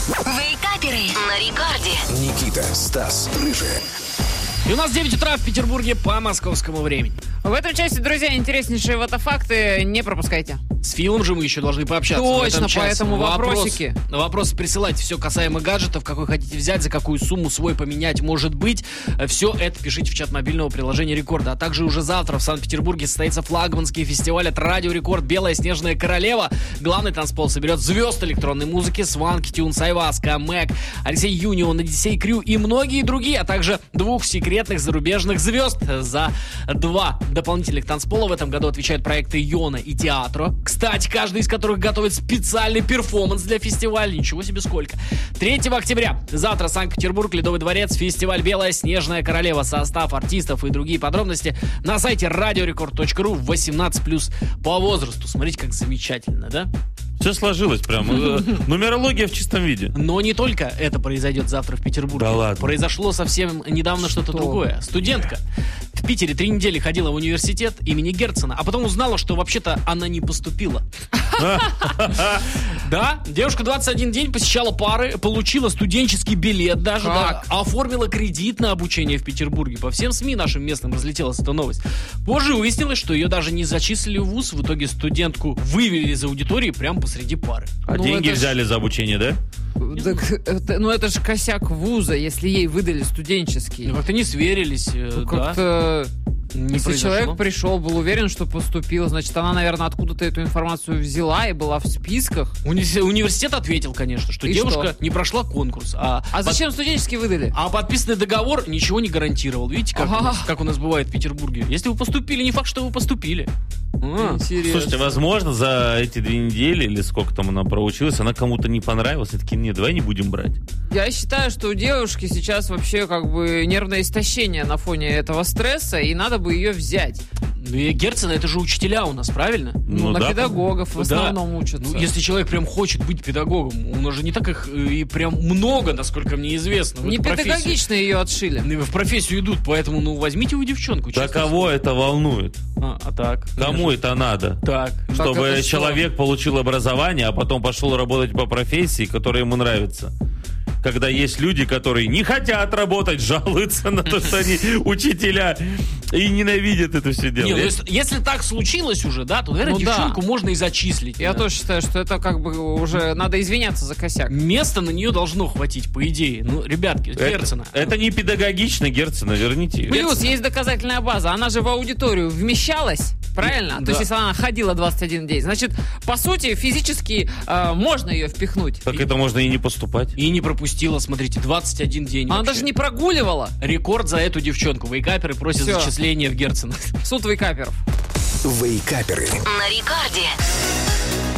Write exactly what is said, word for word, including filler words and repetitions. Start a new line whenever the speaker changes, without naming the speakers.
Вейкаперы на рекорде.
Никита, Стас, Рыжий.
И у нас девять утра в Петербурге по московскому времени.
В этом части, друзья, интереснейшие фотофакты не пропускайте.
С Филом же мы еще должны пообщаться.
Точно,
в этом
поэтому
Вопрос,
вопросики.
Вопросы присылайте, все касаемо гаджетов, какой хотите взять, за какую сумму свой поменять, может быть. Все это пишите в чат мобильного приложения Рекорда. А также уже завтра в Санкт-Петербурге состоится флагманский фестиваль от Радио Рекорд «Белая снежная королева». Главный танцпол соберет звезд электронной музыки: Сванки Тюнс, Айваска, Мэг, Алексей Юнион, Одиссей Крю и многие другие, а также двух секретных зарубежных звезд. За два дополнительных танцпола в этом году отвечают проекты Йона и Театро. Кстати, каждый из которых готовит специальный перформанс для фестиваля. Ничего себе сколько. третьего октября. Завтра Санкт-Петербург, Ледовый дворец, фестиваль «Белая снежная королева». Состав артистов и другие подробности на сайте радиорекорд точка ру. восемнадцать плюс по возрасту. Смотрите, как замечательно, да?
Все сложилось прям. Нумерология в чистом виде.
Но не только это произойдет завтра в Петербурге.
Да ладно.
Произошло совсем недавно
Что?
что-то другое. Студентка в Питере три недели ходила в университет имени Герцена, а потом узнала, что вообще-то она не поступила. Да, девушка двадцать один день посещала пары, получила студенческий билет даже, да, оформила кредит на обучение в Петербурге. По всем СМИ нашим местным разлетелась эта новость. Позже выяснилось, что ее даже не зачислили в вуз. В итоге студентку вывели из аудитории прямо посреди пары.
А
Ну,
деньги
это ж-
взяли за обучение, да?
Так, это- ну это же косяк вуза, если ей выдали студенческий.
Ну, как-то не сверились, э,
Ну,
да.
как-то...
Не
Если
произошло.
человек пришел, был уверен, что поступил, значит, она, наверное, откуда-то эту информацию взяла и была в списках.
Уни- Университет ответил, конечно, что
И
девушка
что?
не прошла конкурс. А,
А
под-
зачем студенческий выдали?
а подписанный договор ничего не гарантировал. Видите, как, у
Ага.
нас, как у нас бывает в Петербурге. Если вы поступили, не факт, что вы поступили. А.
Интересно.
Слушайте, возможно, за эти две недели, или сколько там она проучилась, она кому-то не понравилась, и такие: нет, давай не будем брать.
Я считаю, что у девушки сейчас вообще как бы нервное истощение на фоне этого стресса, и надо бы ее взять.
Ну и Герцена — это же учителя у нас, правильно?
Ну,
Ну
на
да,
педагогов в
Да.
основном учатся.
Ну, если человек прям хочет быть педагогом, у нас же не так их э, и прям много, насколько мне известно. в
Не
эту профессию.
педагогично ее отшили.
Ну, в профессию идут, поэтому, ну, возьмите вы девчонку.
Да
честно
кого это волнует?
слово. А, а так?
Кому это надо?
Так.
Чтобы
это что?
человек получил образование, а потом пошел работать по профессии, которая ему нравится. Когда есть люди, которые не хотят работать, жалуются на то, что они учителя, и ненавидят это все дело.
Не, ну, если, если так случилось уже, да, то, наверное,
Ну да.
девчонку можно и зачислить.
Я
да.
тоже считаю, что это как бы уже надо извиняться за косяк.
Места на нее должно хватить, по идее. Ну, ребятки, Герцена.
Это, это не педагогично, Герцена, верните ее.
Плюс есть доказательная база. Она же в аудиторию вмещалась, правильно?
Да.
То есть, если она ходила двадцать один день, значит, по сути, физически э, можно ее впихнуть.
Так это можно и не поступать.
И не пропустила, смотрите, двадцать один день.
Она
вообще.
даже не прогуливала.
Рекорд за эту девчонку. Вейкаперы просят
Всё.
зачисления в Герцена.
Суд вейкаперов.
Вейкаперы.
На рекорде.